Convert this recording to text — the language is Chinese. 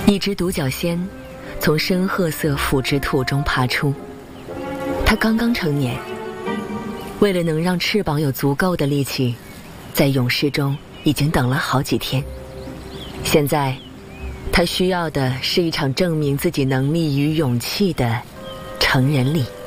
一只独角仙从深褐色腐殖土中爬出，它刚刚成年，为了能让翅膀有足够的力气，在勇士中已经等了好几天。现在他需要的是一场证明自己能力与勇气的成人礼。